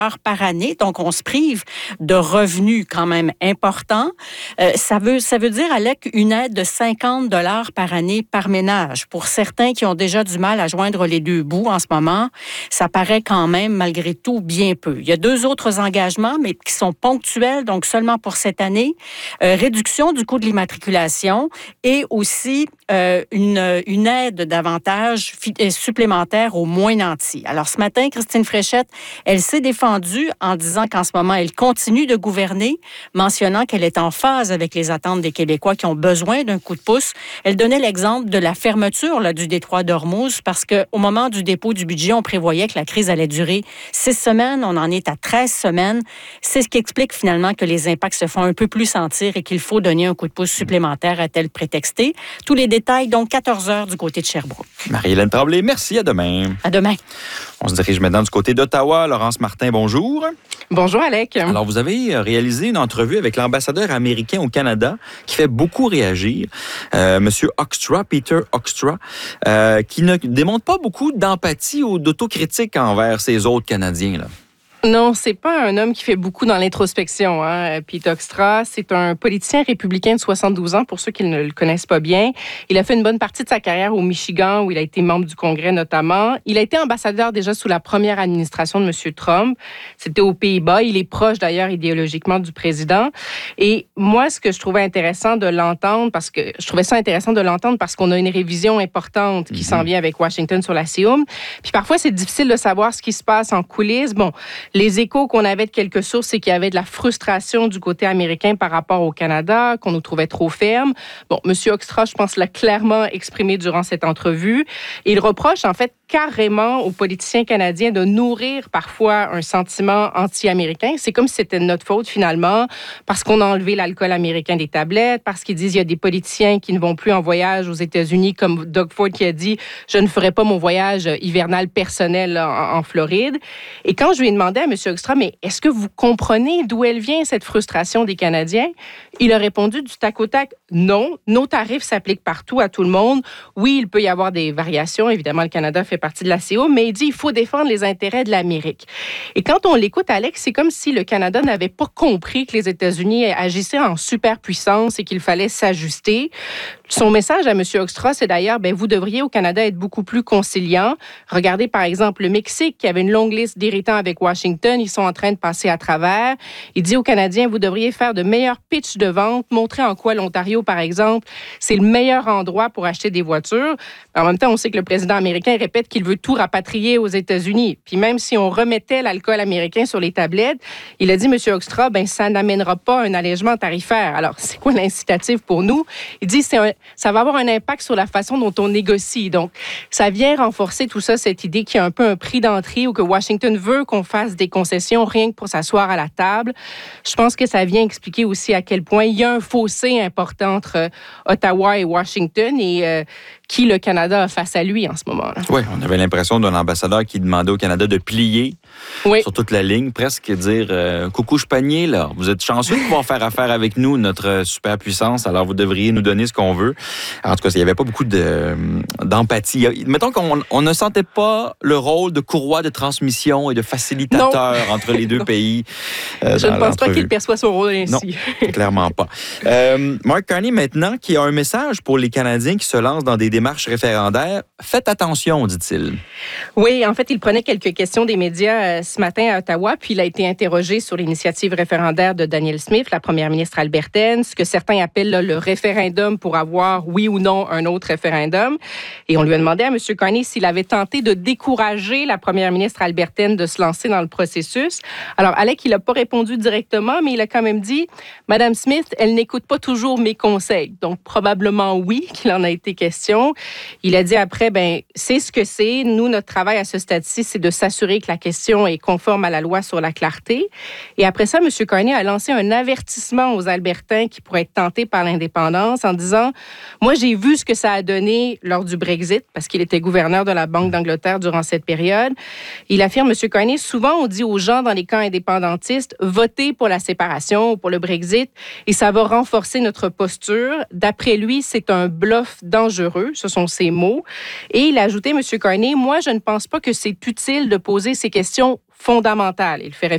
par année. Donc, on se prive de revenus quand même importants. Ça veut dire, Alec, une aide de 50 $ par année par ménage. Pour certains qui ont déjà du mal à joindre les deux bouts en ce moment, ça paraît quand même, malgré tout, bien peu. Il y a 2 autres engagements, mais qui sont ponctuels, donc seulement pour cette année. Réduction du coût de l'immatriculation et aussi une aide davantage supplémentaire aux moins nantis. Alors, ce matin, Christine Fréchette, elle s'est défendue en disant qu'en ce moment, elle continue de gouverner, mentionnant qu'elle est en phase avec les attentes des Québécois qui ont besoin d'un coup de pouce. Elle donnait l'exemple de la fermeture du détroit d'Ormuz parce qu'au moment du dépôt du budget, on prévoyait que la crise allait durer 6 semaines. On en est à 13 semaines. C'est ce qui explique finalement que les impacts se font un peu plus sentir et qu'il faut donner un coup de pouce supplémentaire, a-t-elle prétexté. Tous les détails, donc 14 heures du côté de Sherbrooke. Marie-Hélène Tremblay, merci. À demain. À demain. On se dirige maintenant du côté d'Ottawa. Laurence Martin, bonjour. Bonjour, Alec. Alors, vous avez réalisé une entrevue avec l'ambassadeur américain au Canada qui fait beaucoup réagir, Monsieur Hoekstra, Peter Hoekstra, qui ne démontre pas beaucoup d'empathie ou d'autocritique envers ces autres Canadiens, là. Non, c'est pas un homme qui fait beaucoup dans l'introspection. Pete Hoekstra, c'est un politicien républicain de 72 ans, pour ceux qui ne le connaissent pas bien. Il a fait une bonne partie de sa carrière au Michigan, où il a été membre du Congrès notamment. Il a été ambassadeur déjà sous la première administration de M. Trump. C'était aux Pays-Bas. Il est proche d'ailleurs idéologiquement du président. Et moi, ce que je trouvais intéressant de l'entendre, parce qu'on a une révision importante qui s'en vient avec Washington sur la CIUM. Puis parfois, c'est difficile de savoir ce qui se passe en coulisses. Bon, les échos qu'on avait de quelques sources, c'est qu'il y avait de la frustration du côté américain par rapport au Canada, qu'on nous trouvait trop ferme. Bon, M. Hoekstra, je pense, l'a clairement exprimé durant cette entrevue. Il reproche, en fait, carrément aux politiciens canadiens de nourrir parfois un sentiment anti-américain. C'est comme si c'était de notre faute, finalement, parce qu'on a enlevé l'alcool américain des tablettes, parce qu'ils disent qu'il y a des politiciens qui ne vont plus en voyage aux États-Unis, comme Doug Ford qui a dit « Je ne ferai pas mon voyage hivernal personnel en Floride ». Et quand je lui ai demandé à M. Hoekstra, mais est-ce que vous comprenez d'où elle vient, cette frustration des Canadiens? Il a répondu du tac au tac, non, nos tarifs s'appliquent partout à tout le monde. Oui, il peut y avoir des variations. Évidemment, le Canada fait partie de la CO, mais il dit il faut défendre les intérêts de l'Amérique. Et quand on l'écoute, Alex, c'est comme si le Canada n'avait pas compris que les États-Unis agissaient en superpuissance et qu'il fallait s'ajuster. Son message à M. Hoekstra, c'est d'ailleurs, vous devriez au Canada être beaucoup plus conciliant. Regardez par exemple le Mexique, qui avait une longue liste d'irritants avec Washington. Ils sont en train de passer à travers. Il dit aux Canadiens, vous devriez faire de meilleurs pitchs de vente, montrer en quoi l'Ontario, par exemple, c'est le meilleur endroit pour acheter des voitures. En même temps, on sait que le président américain répète qu'il veut tout rapatrier aux États-Unis. Puis même si on remettait l'alcool américain sur les tablettes, il a dit, M. Hoekstra, ça n'amènera pas un allègement tarifaire. Alors, c'est quoi l'incitatif pour nous? Il dit, ça va avoir un impact sur la façon dont on négocie. Donc, ça vient renforcer tout ça, cette idée qu'il y a un peu un prix d'entrée ou que Washington veut qu'on fasse des concessions rien que pour s'asseoir à la table. Je pense que ça vient expliquer aussi à quel point il y a un fossé important entre Ottawa et Washington et qui le Canada a face à lui en ce moment-là. Oui, on avait l'impression d'un ambassadeur qui demandait au Canada de plier sur toute la ligne, presque dire « Coucou, je panier, là. Vous êtes chanceux de pouvoir faire affaire avec nous, notre superpuissance, alors vous devriez nous donner ce qu'on veut. » En tout cas, il n'y avait pas beaucoup d'empathie. Mettons qu'on ne sentait pas le rôle de courroie de transmission et de facilitateur entre les deux pays. Je ne pense pas qu'il perçoit son rôle ainsi. Non, clairement pas. Mark Carney, maintenant, qui a un message pour les Canadiens qui se lancent dans des démarches référendaires. Faites attention, dit-il. Oui, en fait, il prenait quelques questions des médias ce matin à Ottawa, puis il a été interrogé sur l'initiative référendaire de Danielle Smith, la première ministre albertaine, ce que certains appellent le référendum pour avoir, oui ou non, un autre référendum. Et on lui a demandé à M. Carney s'il avait tenté de décourager la première ministre albertaine de se lancer dans le processus. Alors, Alec, il n'a pas répondu directement, mais il a quand même dit « Madame Smith, elle n'écoute pas toujours mes conseils. » Donc, probablement oui qu'il en a été question. Il a dit après, c'est ce que c'est. Nous, notre travail à ce stade-ci, c'est de s'assurer que la question est conforme à la loi sur la clarté. Et après ça, M. Carney a lancé un avertissement aux Albertains qui pourraient être tentés par l'indépendance en disant, moi, j'ai vu ce que ça a donné lors du Brexit, parce qu'il était gouverneur de la Banque d'Angleterre durant cette période. Il affirme, M. Carney, souvent, on dit aux gens dans les camps indépendantistes, votez pour la séparation ou pour le Brexit, et ça va renforcer notre posture. D'après lui, c'est un bluff dangereux. Ce sont ses mots. Et il a ajouté, M. Carney, moi, je ne pense pas que c'est utile de poser ces questions fondamentales. Il fait